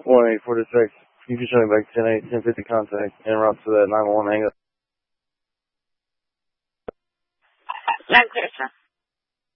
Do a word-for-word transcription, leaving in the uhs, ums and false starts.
one eight four six. You can show me back ten eight, ten fifty contact, and route to that nine one one hang up. nine clear, sir.